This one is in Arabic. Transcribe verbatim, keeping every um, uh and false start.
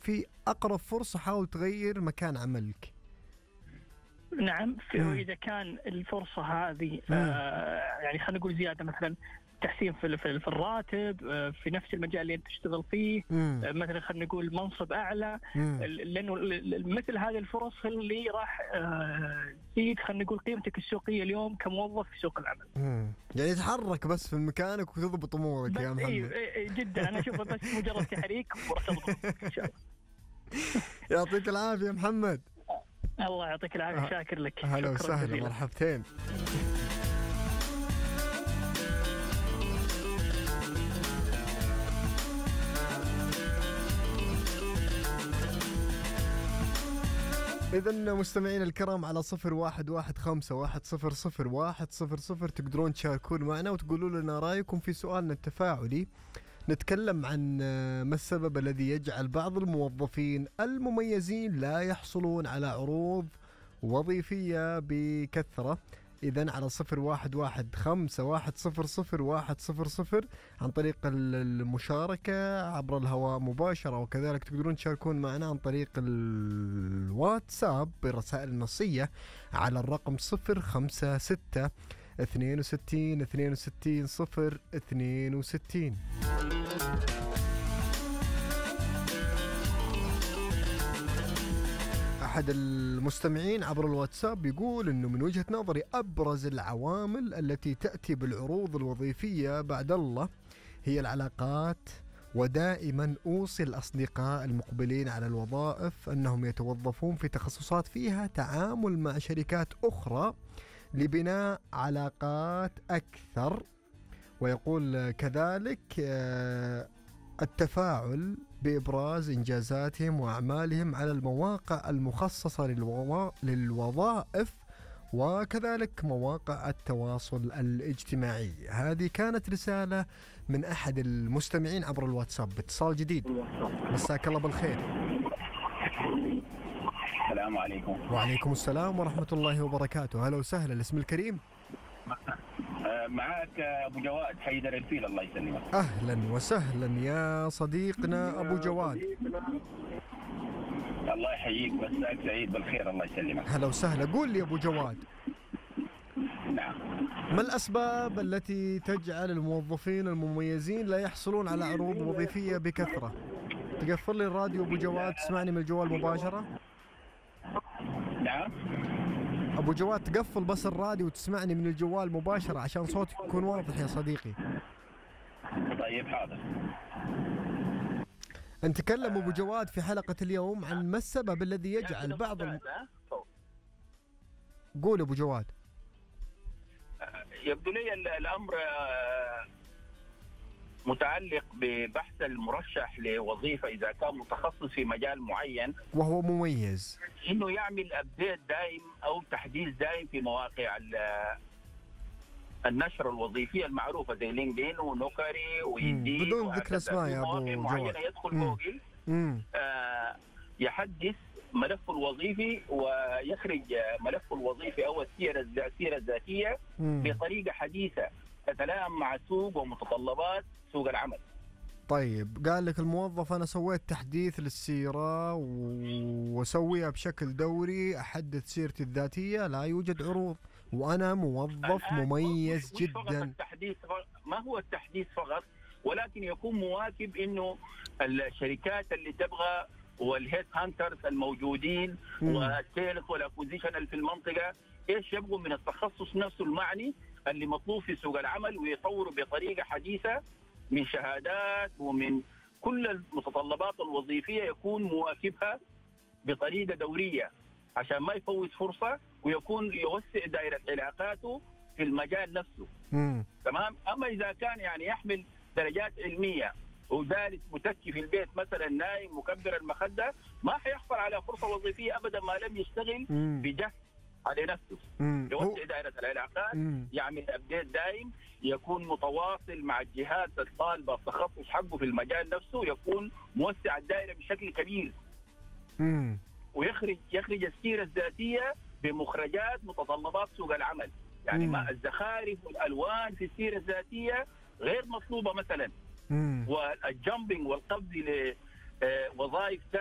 في أقرب فرصة حاول تغير مكان عملك. نعم، إذا كان الفرصة هذه آه يعني خلينا نقول زيادة مثلا تحسين في في الراتب آه في نفس المجال اللي انت تشتغل فيه آه مثلا خلينا نقول منصب اعلى، لانه مثل هذه الفرص اللي راح تزيد آه خلينا نقول قيمتك السوقية اليوم كموظف في سوق العمل. مم. يعني تحرك بس في مكانك وتضبط امورك يا محمد. اي جدا، انا اشوفه بس مجرد تحريك وراح تضبط ان شاء الله. يعطيك العافية محمد. الله يعطيك العافية، شاكر لك. هلا وسهلا، مرحبتين. إذن مستمعين الكرام على صفر واحد واحد خمسة واحد صفر صفر واحد صفر صفر تقدرون تشاركون معنا وتقولوا لنا رأيكم في سؤالنا التفاعلي. نتكلم عن ما السبب الذي يجعل بعض الموظفين المميزين لا يحصلون على عروض وظيفية بكثرة. إذن على صفر واحد واحد خمسة واحد صفر صفر واحد صفر صفر عن طريق المشاركة عبر الهواء مباشرة، وكذلك تقدرون تشاركون معنا عن طريق الواتساب برسائل نصية على الرقم صفر خمسة ستة اثنين وستين اثنين وستين صفر اثنين وستين. أحد المستمعين عبر الواتساب يقول إنه من وجهة نظري أبرز العوامل التي تأتي بالعروض الوظيفية بعد الله هي العلاقات، ودائما أوصي الأصدقاء المقبلين على الوظائف أنهم يتوظفون في تخصصات فيها تعامل مع شركات أخرى لبناء علاقات أكثر. ويقول كذلك التفاعل بإبراز إنجازاتهم وأعمالهم على المواقع المخصصة للوظائف وكذلك مواقع التواصل الاجتماعي. هذه كانت رسالة من أحد المستمعين عبر الواتساب. اتصال جديد، مساك الله بالخير. السلام عليكم. وعليكم السلام ورحمة الله وبركاته. هلا وسهلا. الاسم الكريم؟ معك أبو جواد حيدر الفيل. الله يسلمك. أهلا وسهلا يا صديقنا أبو جواد. الله يحييك، مساك سعيد بالخير. الله يسلمك. هلا وسهلا. قول لي أبو جواد. نعم. ما الأسباب التي تجعل الموظفين المميزين لا يحصلون على عروض وظيفية بكثرة؟ تقفل لي الراديو أبو جواد، تسمعني من الجوال مباشرة. نعم أبو جواد تقفل بس الراديو وتسمعني من الجوال مباشرة عشان صوتك يكون واضح يا صديقي. طيب حاضر. نتكلم أبو جواد في حلقة اليوم عن ما السبب الذي يجعل بعض الم... قول أبو جواد. يبدو لي الأمر متعلق ببحث المرشح لوظيفة إذا كان متخصص في مجال معين وهو مميز، إنه يعمل أبديت دائم أو تحديث دائم في مواقع النشر الوظيفية المعروفة زي لينكدين ونوكري وإنديد بدون ذكر اسماء يا أبو جواد. يدخل جوجل آه يحدث ملف الوظيفي ويخرج ملف الوظيفي أو السيرة السيرة الذاتية بطريقة حديثة تتلائم مع سوق ومتطلبات سوق العمل. طيب قال لك الموظف أنا سويت تحديث للسيرة وسويها بشكل دوري، أحدث سيرتي الذاتية، لا يوجد عروض وأنا موظف مميز مش جدا. التحديث ما هو التحديث فقط، ولكن يكون مواكب إنه الشركات اللي تبغى والهيد هانترز الموجودين والسيلز والاكوزيشن في المنطقة إيش يبغوا من التخصص نفسه المعني اللي مطلوب في سوق العمل، ويطوروا بطريقة حديثة من شهادات ومن كل المتطلبات الوظيفية يكون مواكبها بطريقة دورية عشان ما يفوت فرصة ويكون يوسع دائرة علاقاته في المجال نفسه. مم. تمام. أما إذا كان يعني يحمل درجات علمية وجالس متكي في البيت مثلا نايم مكبر المخدة، ما حيحصل على فرصة وظيفية أبدا ما لم يشتغل بجهد على نفسه. يوسع دائرة العلاقات، يعمل أبديت دائم، يكون متواصل مع الجهات الطالبة التخصص حقه في المجال نفسه، يكون موسع الدائرة بشكل كبير. مم. ويخرج يخرج السيرة الذاتية بمخرجات متطلبات سوق العمل. يعني ما الزخارف والألوان في السيرة الذاتية غير مطلوبة مثلا. والجامبينج والقفز لوظائف